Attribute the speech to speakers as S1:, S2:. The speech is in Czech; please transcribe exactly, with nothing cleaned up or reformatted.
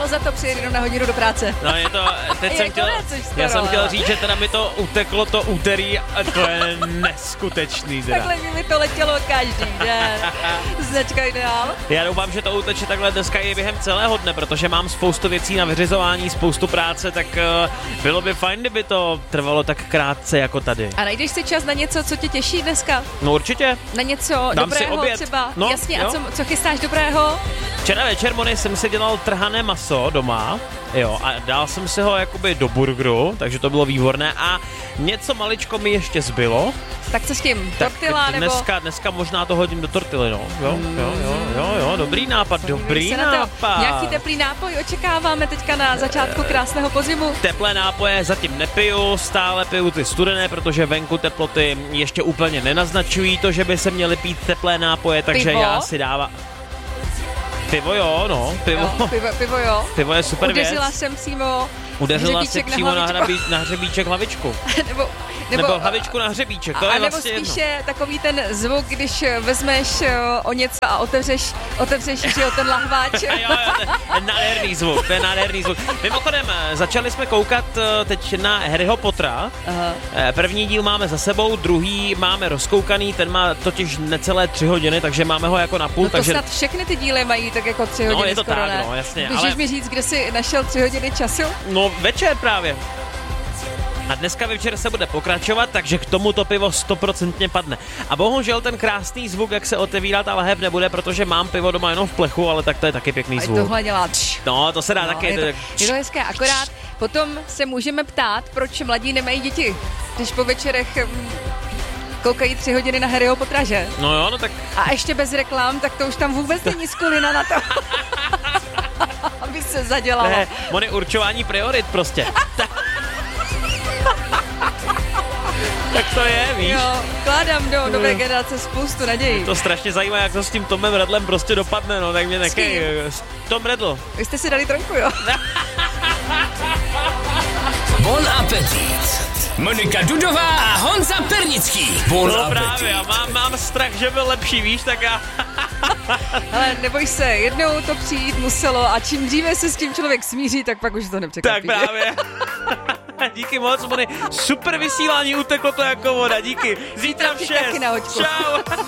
S1: stálo za to přijet jenom na hodinu do práce.
S2: No je to, teď jsem chtěl, já jsem chtěl říct, že teda mi to uteklo to úterý a to je neskutečný teda.
S1: Takhle by mi to letělo každý den. Značka Ideál.
S2: Já doufám, že to uteče takhle dneska i během celého dne, protože mám spoustu věcí na vyřizování, spoustu práce, tak uh, bylo by fajn, kdyby to trvalo tak krátce jako tady.
S1: A najdeš si čas na něco, co tě těší dneska?
S2: No určitě.
S1: Na něco
S2: Dám
S1: dobrého třeba?
S2: No,
S1: jasně,
S2: jo.
S1: a co, co chystáš dobrého?
S2: Včera večer, Moni, jsem si dělal trhané maso doma, jo, a dal jsem si ho jakoby do burgeru, takže to bylo výborné a něco maličko mi ještě zbylo.
S1: Tak co s tím?
S2: Tak
S1: Tortila nebo?
S2: Dneska, dneska možná to hodím do tortily, no. Jo, jo, jo, jo, jo, dobrý nápad, dobrý nápad.
S1: Nějaký teplý nápoj očekáváme teďka na začátku krásného podzimu.
S2: Teplé nápoje zatím nepiju, stále piju ty studené, protože venku teploty ještě úplně nenaznačují to, že by se měly pít teplé nápoje, takže
S1: Pivo?
S2: já si dávám... Pivo jo, no, pivo.
S1: Jo, pivo, pivo jo.
S2: Pivo je super věc.
S1: Udeřila jsem přímo
S2: Udeřila si
S1: hřebíček
S2: přímo
S1: na,
S2: na, hřebí, na hřebíček hlavičku.
S1: nebo,
S2: Nebo, nebo hlavičku na hřebíček, to
S1: a,
S2: je
S1: nebo
S2: vlastně
S1: spíše
S2: jedno.
S1: takový ten zvuk, když vezmeš o něco a otevřeš, otevřeš že jo, ten lahváč.
S2: jo, jo, to je nádherný zvuk, to je nádherný zvuk. Mimochodem, začali jsme koukat teď na Harryho Pottera. Aha. První díl máme za sebou, druhý máme rozkoukaný, ten má totiž necelé tři hodiny, takže máme ho jako na půl.
S1: No to
S2: takže...
S1: snad všechny ty díly mají tak jako tři hodiny.
S2: No je to
S1: skoro,
S2: tak,
S1: ne?
S2: no jasně.
S1: Můžeš
S2: ale...
S1: mi říct, kde jsi našel tři hodiny času?
S2: No večer právě. A dneska večer se bude pokračovat, takže k tomu to pivo stoprocentně padne. A bohužel ten krásný zvuk, jak se otevírá ta lahev, nebude, protože mám pivo doma jenom v plechu, ale tak to je taky pěkný zvuk.
S1: A tohle dělá tš.
S2: No, to se dá
S1: no,
S2: taky.
S1: Je to, je to hezké, akorát potom se můžeme ptát, proč mladí nemají děti, když po večerech hm, koukají tři hodiny na Harryho Pottera, že?
S2: No jo, no tak...
S1: A ještě bez reklam, tak to už tam vůbec není skulina na to. Aby se zadělalo.
S2: Ne, Moni, určování priorit prostě. Tak to je, víš?
S1: Jo, kládám do nové generace spoustu nadějí.
S2: To strašně zajímá, jak to s tím Tomem Redlem prostě dopadne, no, tak mě nekej. Tom Redl.
S1: Vy jste si dali trojku, jo?
S3: Bon appetit. Monika Dudová a Honza Pernický. Bon
S2: no
S3: appetit.
S2: právě, já mám, mám strach, že byl lepší, víš, tak já...
S1: Ale neboj se, jednou to přijít muselo a čím dříve se s tím člověk smíří, tak pak už to nepřekvapí.
S2: Tak právě. Díky moc, Moni. Super vysílání, uteklo to jako voda, díky. Zítra v šest.
S1: Taky na hoďku.
S2: Čau.